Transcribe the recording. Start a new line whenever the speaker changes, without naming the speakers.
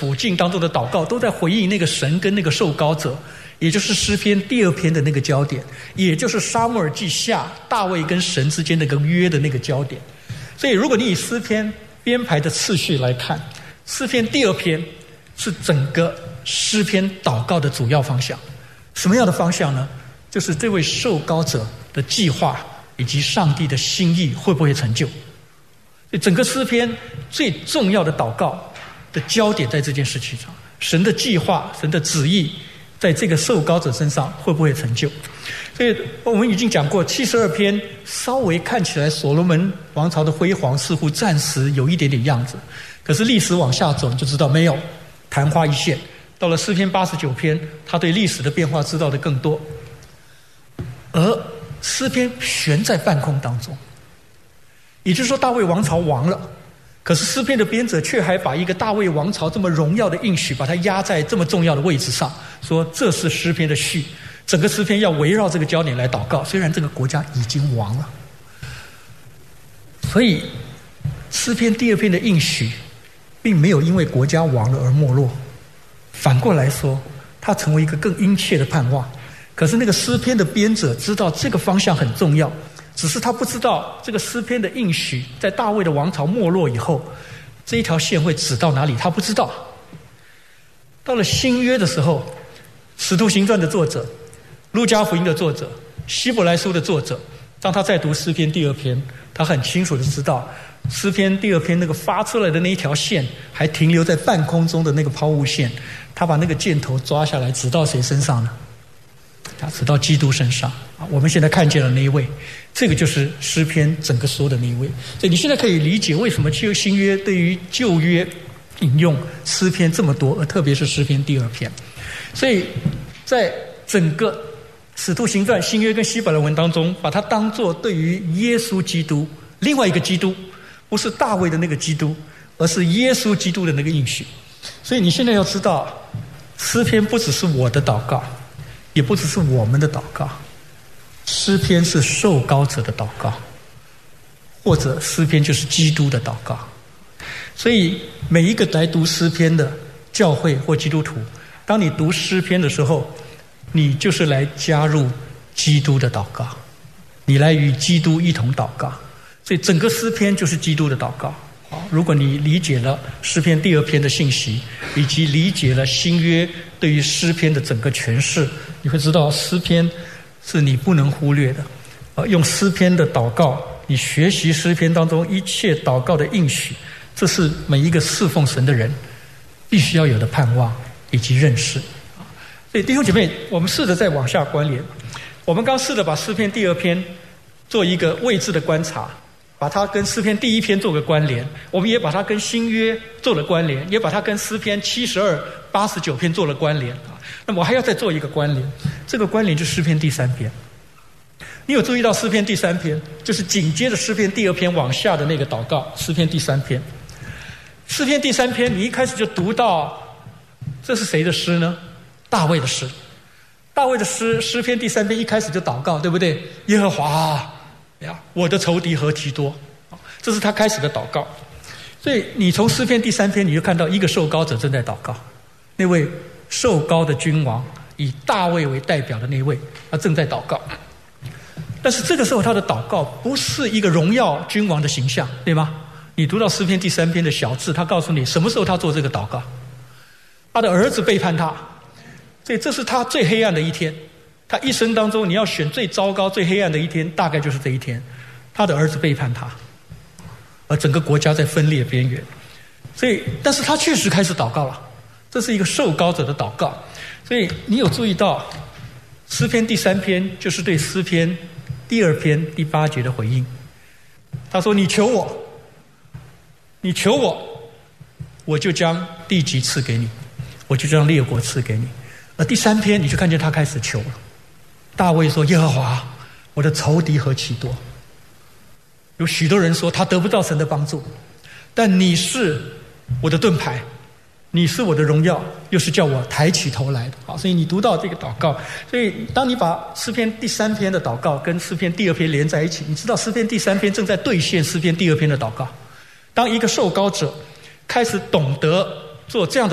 处境当中的祷告，都在回应那个神跟那个受膏者，也就是诗篇第2篇的那个焦点，也就是撒母耳记下大卫跟神之间那个约的那个焦点。所以如果你以诗篇编排的次序来看，诗篇第2篇是整个诗篇祷告的主要方向。什么样的方向呢？就是这位受膏者的计划以及上帝的心意会不会成就。整个诗篇最重要的祷告的焦点在这件事情上，神的计划、神的旨意在这个受膏者身上会不会成就。所以我们已经讲过72篇稍微看起来所罗门王朝的辉煌似乎暂时有一点点样子，可是历史往下走你就知道没有，昙花一现。到了诗篇89篇，他对历史的变化知道的更多，而诗篇悬在半空当中。也就是说大卫王朝亡了，可是诗篇的编者却还把一个大卫王朝这么荣耀的应许把它压在这么重要的位置上，说这是诗篇的序，整个诗篇要围绕这个焦点来祷告，虽然这个国家已经亡了。所以诗篇第2篇的应许并没有因为国家亡了而没落，反过来说它成为一个更殷切的盼望。可是那个诗篇的编者知道这个方向很重要，只是他不知道这个诗篇的应许在大卫的王朝没落以后，这一条线会指到哪里，他不知道。到了新约的时候，使徒行传的作者、路加福音的作者、希伯来书的作者，当他在读诗篇第2篇，他很清楚的知道诗篇第2篇那个发出来的那一条线还停留在半空中的那个抛物线，他把那个箭头抓下来指到谁身上呢？他指到基督身上。我们现在看见了那一位，这个就是诗篇整个说的那一位。所以你现在可以理解为什么新约对于旧约引用诗篇这么多，而特别是诗篇第2篇。所以在整个使徒行传、新约跟希伯来文当中，把它当作对于耶稣基督另外一个基督，不是大卫的那个基督，而是耶稣基督的那个应许。所以你现在要知道，诗篇不只是我的祷告，也不只是我们的祷告，诗篇是受膏者的祷告，或者诗篇就是基督的祷告。所以每一个来读诗篇的教会或基督徒，当你读诗篇的时候，你就是来加入基督的祷告，你来与基督一同祷告。所以整个诗篇就是基督的祷告。如果你理解了诗篇第2篇的信息，以及理解了新约对于诗篇的整个诠释，你会知道诗篇是你不能忽略的。用诗篇的祷告，你学习诗篇当中一切祷告的应许，这是每一个侍奉神的人必须要有的盼望以及认识。所以弟兄姐妹，我们试着再往下关联。我们刚试着把诗篇第2篇做一个位置的观察，把它跟诗篇第1篇做个关联，我们也把它跟新约做了关联，也把它跟诗篇72、89篇做了关联。那么我还要再做一个关联，这个关联就是诗篇第3篇。你有注意到诗篇第3篇就是紧接着诗篇第2篇往下的那个祷告，诗篇第3篇。诗篇第3篇你一开始就读到，这是谁的诗呢？大卫的诗。大卫的诗，诗篇第3篇一开始就祷告，对不对？耶和华呀，我的仇敌何其多，这是他开始的祷告。所以你从诗篇第3篇你就看到一个受膏者正在祷告，那位受膏的君王，以大卫为代表的那位，他正在祷告。但是这个时候他的祷告不是一个荣耀君王的形象，对吗？你读到诗篇第3篇的小字，他告诉你什么时候他做这个祷告。他的儿子背叛他，所以这是他最黑暗的一天。他一生当中你要选最糟糕最黑暗的一天，大概就是这一天，他的儿子背叛他，而整个国家在分裂边缘。所以但是他确实开始祷告了，这是一个受膏者的祷告。所以你有注意到诗篇第3篇就是对诗篇第2篇第8节的回应。他说你求我，你求我，我就将地级赐给你，我就将列国赐给你。而第3篇你就看见他开始求了。大卫说耶和华，我的仇敌何其多。有许多人说他得不到神的帮助，但你是我的盾牌，你是我的荣耀，又是叫我抬起头来的。好，所以你读到这个祷告，所以当你把诗篇第3篇的祷告跟诗篇第2篇连在一起，你知道诗篇第3篇正在兑现诗篇第2篇的祷告。当一个受膏者开始懂得做这样的